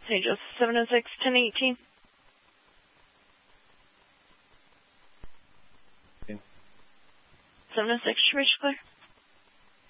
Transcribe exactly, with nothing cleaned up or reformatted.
Saint Joseph, seven oh six, ten eighteen. seven oh six, reach clear.